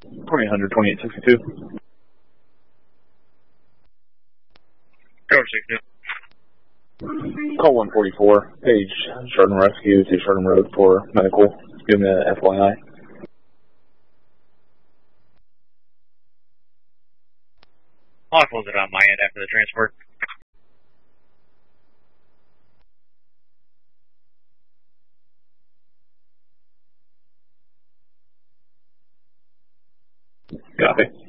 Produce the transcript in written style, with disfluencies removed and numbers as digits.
2000, 2862. Cover 62. Call 144, page Chardon Rescue to Chardon Road for medical. Give me a FYI. I'll close it on my end after the transport. Copy.